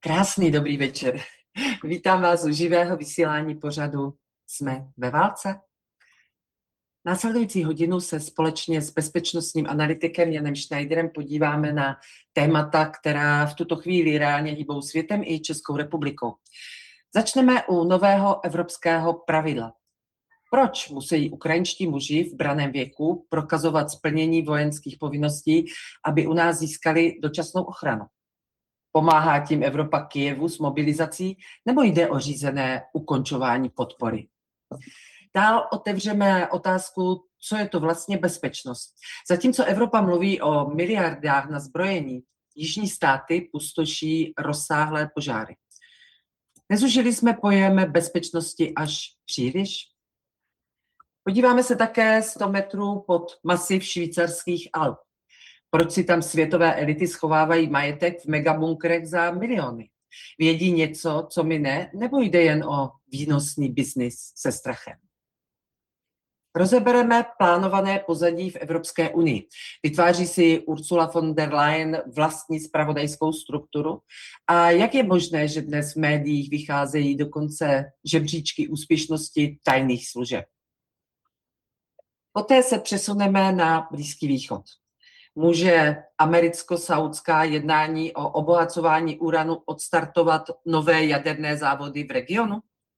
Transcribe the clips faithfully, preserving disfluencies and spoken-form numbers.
Krásný dobrý večer. Vítám vás u živého vysílání pořadu Jsme ve válce. Následující hodinu se společně s bezpečnostním analytikem Janem Schneiderem podíváme na témata, která v tuto chvíli reálně hýbou světem i Českou republikou. Začneme u nového evropského pravidla. Proč musí ukrajinští muži v braném věku prokazovat splnění vojenských povinností, aby u nás získali dočasnou ochranu? Pomáhá tím Evropa Kyjevu s mobilizací, nebo jde o řízené ukončování podpory? Dál otevřeme otázku, co je to vlastně bezpečnost. Zatímco Evropa mluví o miliardách na zbrojení, jižní státy pustoší rozsáhlé požáry. Nezužili jsme pojem bezpečnosti až příliš? Podíváme se také sto metrů pod masiv švýcarských Alp. Proč si tam světové elity schovávají majetek v megabunkrech za miliony? Vědí něco, co my ne, nebo jde jen o výnosný biznis se strachem? Rozebereme plánované pozadí v Evropské unii. Vytváří si Ursula von der Leyen vlastní zpravodajskou strukturu? A jak je možné, že dnes v médiích vycházejí dokonce žebříčky úspěšnosti tajných služeb? Poté se přesuneme na Blízký východ. Může americko-saudská jednání o obohacování uranu odstartovat nové jaderné závody v regionu?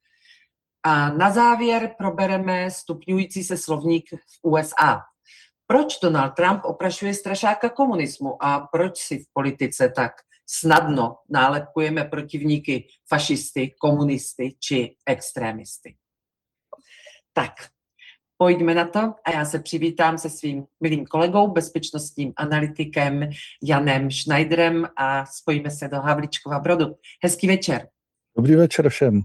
A na závěr probereme stupňující se slovník v U S A. Proč Donald Trump oprašuje strašáka komunismu a proč si v politice tak snadno nálepkujeme protivníky fašisty, komunisty či extrémisty? Tak, pojďme na to a já se přivítám se svým milým kolegou, bezpečnostním analytikem Janem Schneiderem a spojíme se do Havlíčkova Brodu. Hezký večer. Dobrý večer všem.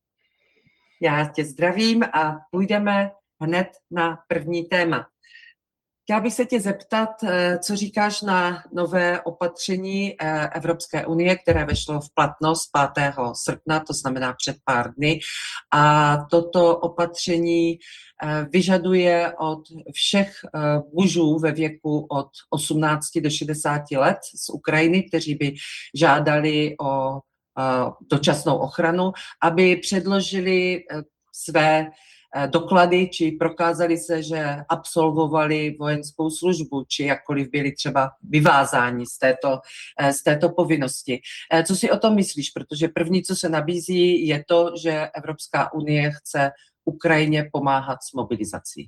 Já tě zdravím a půjdeme hned na první téma. Chtěla bych se tě zeptat, co říkáš na nové opatření Evropské unie, které vešlo v platnost pátého srpna, to znamená před pár dny. A toto opatření vyžaduje od všech mužů ve věku od osmnácti do šedesáti let z Ukrajiny, kteří by žádali o dočasnou ochranu, aby předložili své doklady, či prokázali se, že absolvovali vojenskou službu, či jakkoliv byli třeba vyvázáni z této, z této povinnosti. Co si o tom myslíš? Protože první, co se nabízí, je to, že Evropská unie chce Ukrajině pomáhat s mobilizací.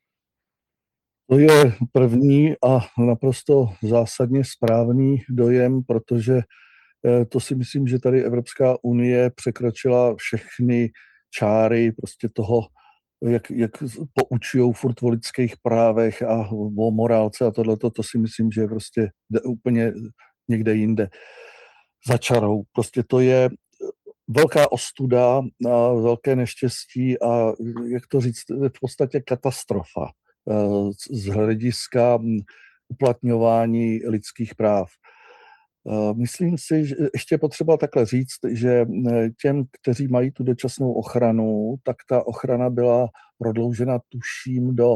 To je první a naprosto zásadně správný dojem, protože to si myslím, že tady Evropská unie překročila všechny čáry prostě toho, jak, jak poučujou furt o lidských právech a o morálce a tohleto, to si myslím, že prostě jde úplně někde jinde za čarou. Prostě to je velká ostuda a velké neštěstí a jak to říct, v podstatě katastrofa z hlediska uplatňování lidských práv. Myslím si, že ještě potřeba takhle říct, že těm, kteří mají tu dočasnou ochranu, tak ta ochrana byla prodloužena tuším do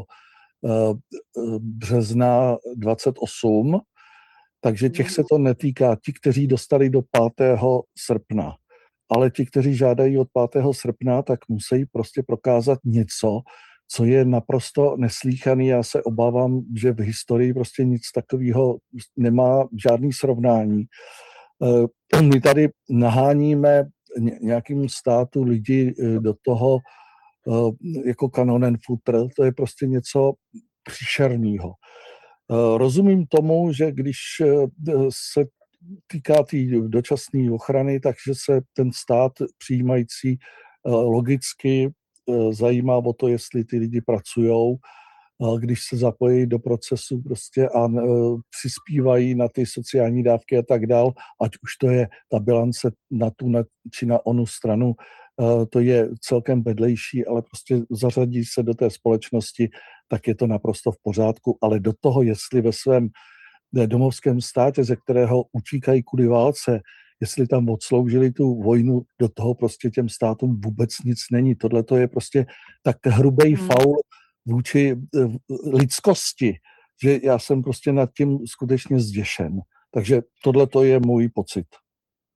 března dvacet osm, takže těch se to netýká, ti, kteří dostali do pátého srpna. Ale ti, kteří žádají od pátého srpna, tak musí prostě prokázat něco, co je naprosto neslýchaný. Já se obávám, že v historii prostě nic takového nemá žádný srovnání. My tady naháníme nějakému státu lidi do toho jako kanonen futr, to je prostě něco příšerného. Rozumím tomu, že když se týká té tý dočasné ochrany, takže se ten stát přijímající logicky zajímá o to, jestli ty lidi pracujou, když se zapojí do procesu prostě a přispívají na ty sociální dávky a tak dál, ať už to je ta bilance na tu na, či na onu stranu, to je celkem vedlejší, ale prostě zařadí se do té společnosti, tak je to naprosto v pořádku, ale do toho, jestli ve svém domovském státě, ze kterého utíkají kvůli válce, jestli tam odsloužili tu vojnu, do toho prostě těm státům vůbec nic není. Tohle to je prostě tak hrubý hmm. faul vůči lidskosti, že já jsem prostě nad tím skutečně zděšen. Takže tohle to je můj pocit.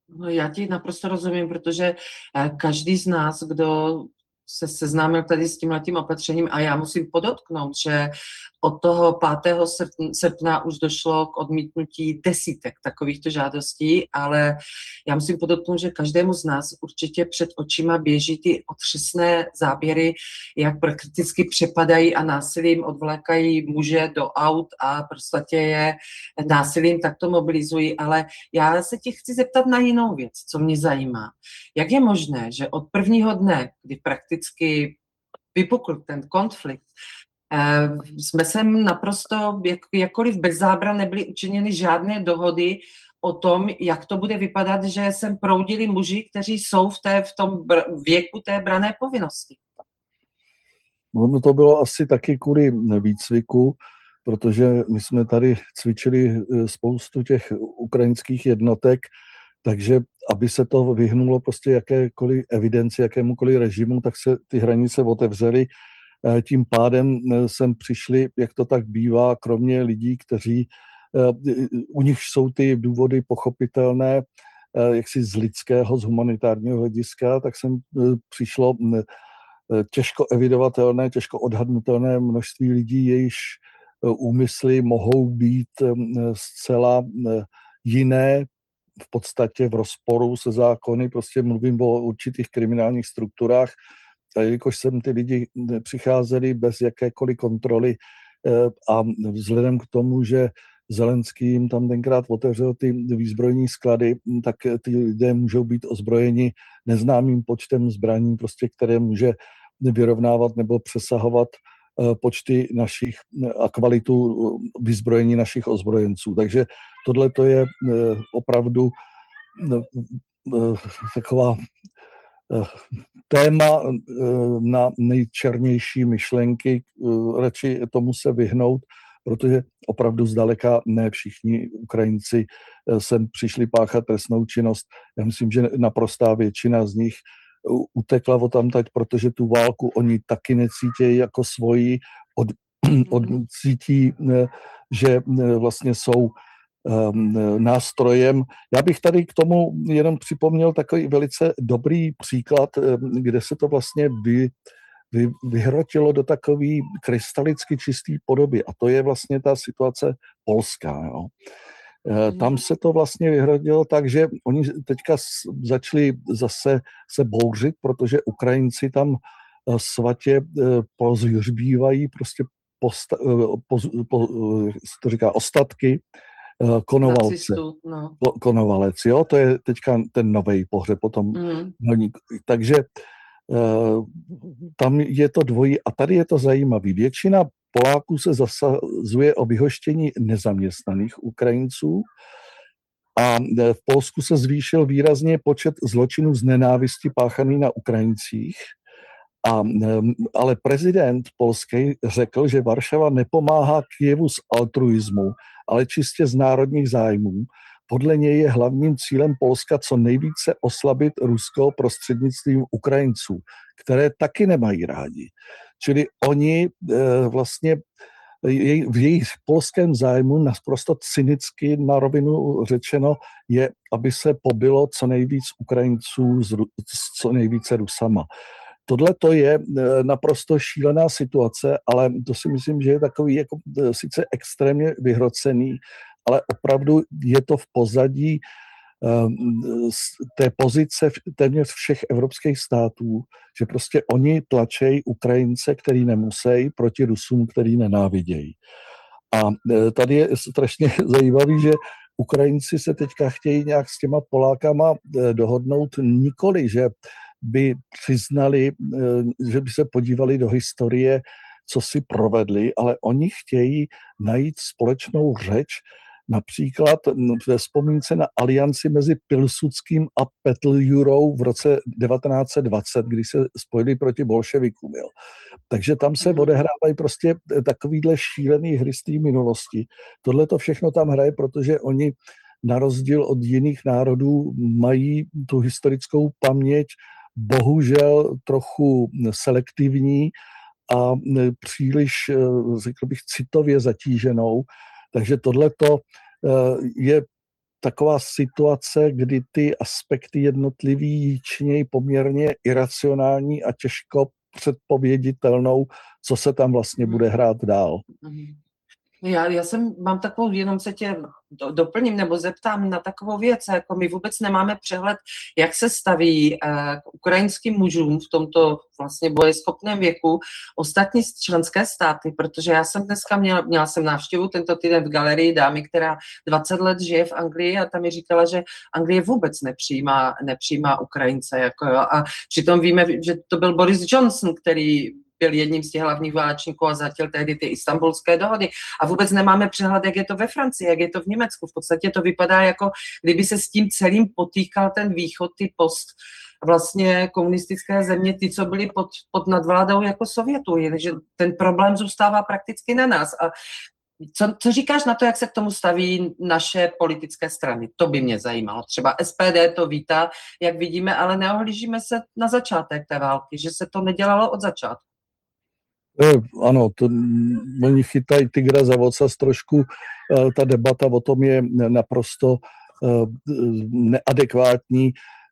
No, já ti naprosto rozumím, protože eh, každý z nás, kdo se seznámil tady s tímhletím opatřením, a já musím podotknout, že od toho pátého srpna už došlo k odmítnutí desítek takovýchto žádostí, ale já musím podotknout, že každému z nás určitě před očima běží ty otřesné záběry, jak prakticky přepadají a násilím odvlékají muže do aut a prostě je násilím takto mobilizují, ale já se tě chci zeptat na jinou věc, co mě zajímá. Jak je možné, že od prvního dne, kdy prakticky vypukl ten konflikt, eh, jsme sem naprosto jak, jakkoliv bez zábran nebyly učiněny žádné dohody o tom, jak to bude vypadat, že sem proudili muži, kteří jsou v, té, v tom br- věku té branné povinnosti. No to bylo asi taky kvůli výcviku, protože my jsme tady cvičili spoustu těch ukrajinských jednotek, takže aby se to vyhnulo prostě jakékoliv evidenci, jakémukoliv režimu, tak se ty hranice otevřely. Tím pádem sem přišli, jak to tak bývá, kromě lidí, kteří, u nich jsou ty důvody pochopitelné, jaksi z lidského, z humanitárního hlediska, tak sem přišlo těžko evidovatelné, těžko odhadnutelné množství lidí, jejichž úmysly mohou být zcela jiné, v podstatě v rozporu se zákony, prostě mluvím o určitých kriminálních strukturách, a jelikož sem ty lidi přicházeli bez jakékoliv kontroly a vzhledem k tomu, že Zelenský jim tam tenkrát otevřel ty výzbrojní sklady, tak ty lidé můžou být ozbrojeni neznámým počtem zbraní, prostě, které může vyrovnávat nebo přesahovat počty našich a kvalitu vyzbrojení našich ozbrojenců. Takže tohle to je opravdu taková téma na nejčernější myšlenky, radši tomu se vyhnout, protože opravdu zdaleka ne všichni Ukrajinci sem přišli páchat trestnou činnost. Já myslím, že naprostá většina z nich utekla odtamtať, protože tu válku oni taky necítějí jako svoji, od, od, cítí, že vlastně jsou nástrojem. Já bych tady k tomu jenom připomněl takový velice dobrý příklad, kde se to vlastně vy, vy, vyhrotilo do takové krystalicky čisté podoby. A to je vlastně ta situace polská. Jo. Tam se to vlastně vyhrotilo tak, že oni teďka začali zase se bouřit, protože Ukrajinci tam svatě pozhřbívají prostě posta, po, po, to říká ostatky Konovalce. Nacistu, no. Konovalec, jo, to je teďka ten novej pohřeb potom. Mm. Takže uh, tam je to dvojí a tady je to zajímavé. Většina Poláků se zasazuje o vyhoštění nezaměstnaných Ukrajinců a v Polsku se zvýšil výrazně počet zločinů z nenávisti páchaný na Ukrajincích. A, ale prezident polský řekl, že Varšava nepomáhá Kyjevu z altruismu, ale čistě z národních zájmů. Podle něj je hlavním cílem Polska co nejvíce oslabit Rusko prostřednictvím Ukrajinců, které taky nemají rádi. Čili oni e, vlastně jej, v jejich polském zájmu naprosto cynicky na rovinu řečeno je, aby se pobilo co nejvíc Ukrajinců s, s co nejvíce Rusama. Tohle to je naprosto šílená situace, ale to si myslím, že je takový jako sice extrémně vyhrocený, ale opravdu je to v pozadí té pozice téměř všech evropských států, že prostě oni tlačejí Ukrajince, který nemusí, proti Rusům, který nenávidějí. A tady je strašně zajímavý, že Ukrajinci se teďka chtějí nějak s těma Polákama dohodnout nikoli, že by přiznali, že by se podívali do historie, co si provedli, ale oni chtějí najít společnou řeč, například ve vzpomínce na alianci mezi Pilsudským a Petliurou v roce devatenáct set dvacet, kdy se spojili proti bolševikům. Jo. Takže tam se odehrávají prostě takovýhle šílený hry z té minulosti. Tohle to všechno tam hraje, protože oni na rozdíl od jiných národů mají tu historickou paměť bohužel trochu selektivní a příliš, řekl bych, citově zatíženou. Takže tohleto je taková situace, kdy ty aspekty jednotlivý činějí poměrně iracionální a těžko předpověditelnou, co se tam vlastně Mhm. bude hrát dál. Mhm. Já, já jsem, mám takovou, jenom se tě do, doplním nebo zeptám na takovou věc, jako my vůbec nemáme přehled, jak se staví eh, k ukrajinským mužům v tomto vlastně bojeschopném věku ostatní členské státy, protože já jsem dneska měla, měla jsem návštěvu tento týden v galerii dámy, která dvacet let žije v Anglii a tam mi říkala, že Anglie vůbec nepřijímá, nepřijímá Ukrajince. Jako jo. A přitom víme, že to byl Boris Johnson, který byl jedním z těch hlavních válečníků a zatěl tehdy ty istanbulské dohody. A vůbec nemáme přehled, jak je to ve Francii, jak je to v Německu. V podstatě to vypadá, jako kdyby se s tím celým potýkal ten východ, ty post vlastně komunistické země, ty, co byly pod, pod nadvládou jako Sovětů. Takže ten problém zůstává prakticky na nás. A co, co říkáš na to, jak se k tomu staví naše politické strany? To by mě zajímalo. Třeba S P D to vítá, jak vidíme, ale neohlížíme se na začátek té války, že se to nedělalo od začátku. Ano, to, oni chytají tygra za ocas trošku. Ta debata o tom je naprosto neadekvátní.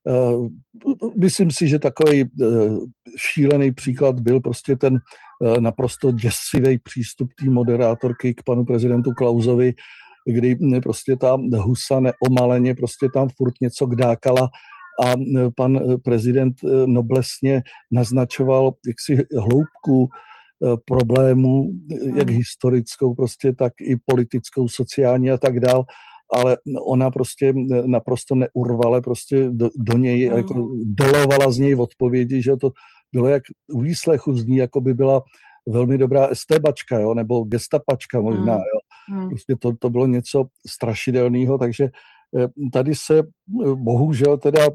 Myslím si, že takový šílený příklad byl prostě ten naprosto děsivý přístup té moderátorky k panu prezidentu Klausovi, kdy prostě ta husa neomaleně prostě tam furt něco kdákala a pan prezident noblesně naznačoval jaksi hloubku problémů, jak historickou, prostě, tak i politickou, sociální a tak dál, ale ona prostě naprosto neurvale prostě do, do něj, mm. jako dolovala z něj odpovědi, že to bylo jak u výslechu z ní, jako by byla velmi dobrá estébačka, jo, nebo gestapačka možná, jo. Mm. Prostě to, to bylo něco strašidelného, takže tady se bohužel teda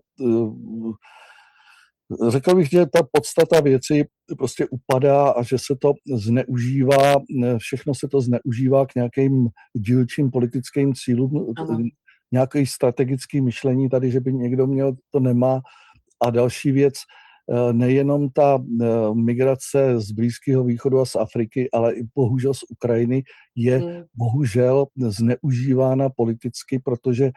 řekl bych, že ta podstata věci prostě upadá a že se to zneužívá, všechno se to zneužívá k nějakým dílčím politickým cílům, nějaké strategické myšlení tady, že by někdo měl, to nemá. A další věc, nejenom ta migrace z Blízkého východu a z Afriky, ale i bohužel z Ukrajiny je hmm. bohužel zneužívána politicky, protože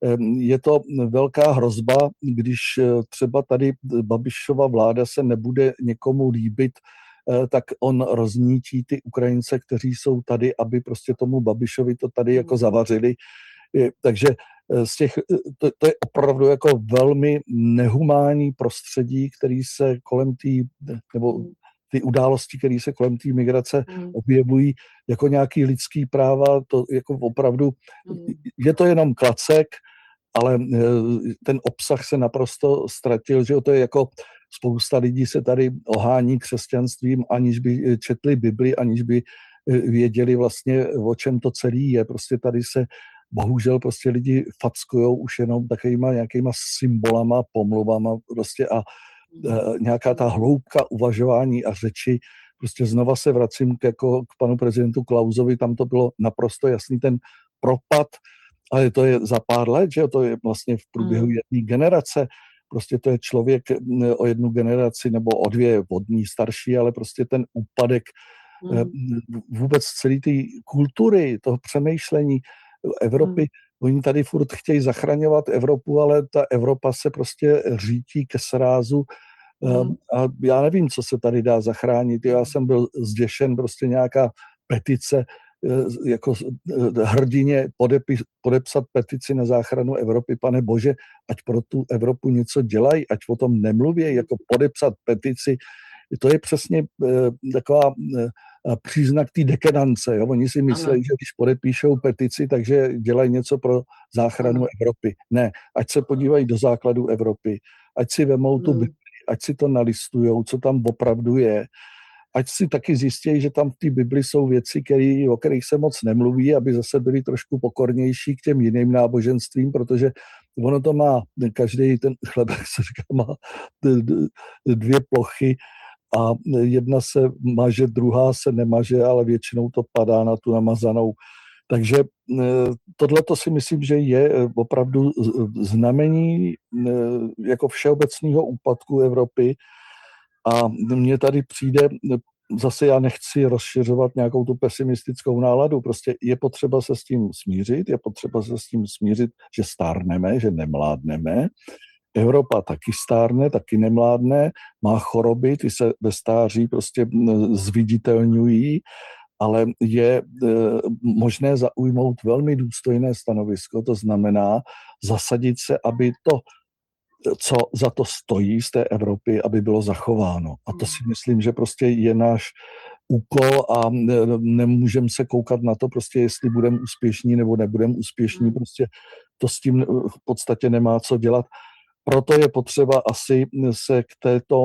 je to velká hrozba, když třeba tady Babišova vláda se nebude někomu líbit, tak on roznítí ty Ukrajince, kteří jsou tady, aby prostě tomu Babišovi to tady jako zavařili. Takže z těch, to, to je opravdu jako velmi nehumánní prostředí, který se kolem té, nebo ty události, které se kolem té migrace objevují jako nějaký lidský práva, to jako opravdu, je to jenom klacek, ale ten obsah se naprosto ztratil, že to je jako spousta lidí se tady ohání křesťanstvím, aniž by četli Bibli, aniž by věděli vlastně, o čem to celý je. Prostě tady se bohužel prostě lidi fackujou už jenom takovýma nějakýma symbolama, pomluvama prostě a nějaká ta hloubka uvažování a řeči. Prostě znova se vracím k, jako, k panu prezidentu Klausovi, tam to bylo naprosto jasný ten propad, ale to je za pár let, že to je vlastně v průběhu jedné generace. Prostě to je člověk o jednu generaci nebo o dvě vodní starší, ale prostě ten úpadek mm. vůbec celé té kultury, toho přemýšlení Evropy. Mm. Oni tady furt chtějí zachraňovat Evropu, ale ta Evropa se prostě řítí ke srázu. Mm. A já nevím, co se tady dá zachránit. Já jsem byl zděšen, prostě nějaká petice, jako hrdině podepis, podepsat petici na záchranu Evropy. Pane Bože, ať pro tu Evropu něco dělají, ať o tom nemluví, jako podepsat petici. To je přesně eh, taková eh, příznak té dekadance. Jo? Oni si myslí, že když podepíšou petici, takže dělají něco pro záchranu ano. Evropy. Ne, ať se podívají do základů Evropy, ať si vemou tu Bibli, ať si to nalistujou, co tam opravdu je, ať si taky zjistí, že tam v té Bibli jsou věci, který, o kterých se moc nemluví, aby zase byli trošku pokornější k těm jiným náboženstvím, protože ono to má, každý ten chlebek se říká, má dvě plochy a jedna se maže, druhá se nemaže, ale většinou to padá na tu namazanou. Takže tohle to si myslím, že je opravdu znamení jako všeobecného úpadku Evropy. A mně tady přijde zase já nechci rozšiřovat nějakou tu pesimistickou náladu, prostě je potřeba se s tím smířit, je potřeba se s tím smířit, že stárneme, že nemládneme. Evropa taky stárne, taky nemládne, má choroby, ty se ve stáří prostě zviditelňují, ale je e, možné zaujmout velmi důstojné stanovisko, to znamená zasadit se, aby to, co za to stojí z té Evropy, aby bylo zachováno. A to si myslím, že prostě je náš úkol a nemůžeme se koukat na to, prostě jestli budeme úspěšní nebo nebudeme úspěšní, prostě to s tím v podstatě nemá co dělat. Proto je potřeba asi se k této,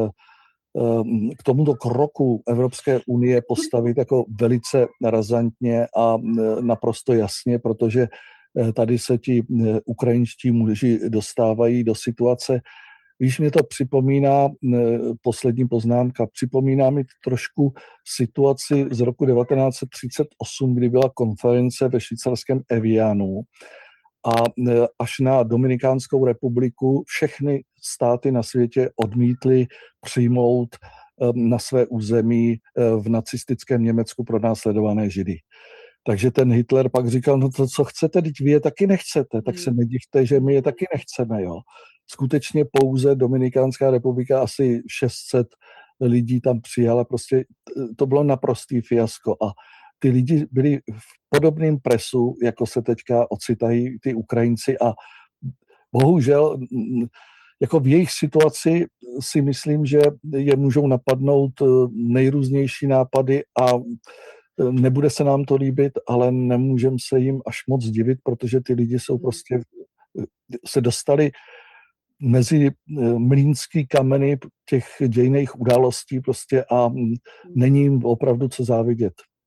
k tomuto kroku Evropské unie postavit jako velice razantně a naprosto jasně, protože tady se ti ukrajinští muži dostávají do situace, když mě to připomíná, poslední poznámka, připomíná mi trošku situaci z roku devatenáct set třicet osm, kdy byla konference ve švýcarském Evianu a až na Dominikánskou republiku všechny státy na světě odmítly přijmout na své území v nacistickém Německu pronásledované Židy. Takže ten Hitler pak říkal, no to, co chcete, teď vy je taky nechcete, tak se nedivte, že my je taky nechceme, jo. Skutečně pouze Dominikánská republika, asi šest set lidí tam přijala, prostě to bylo naprostý fiasko a ty lidi byli v podobném presu, jako se teďka ocitají ty Ukrajinci a bohužel jako v jejich situaci si myslím, že je můžou napadnout nejrůznější nápady a nebude se nám to líbit, ale nemůžeme se jim až moc divit, protože ty lidi jsou prostě, se dostali mezi mlýnský kameny těch dějinných událostí prostě a není jim opravdu co závidět.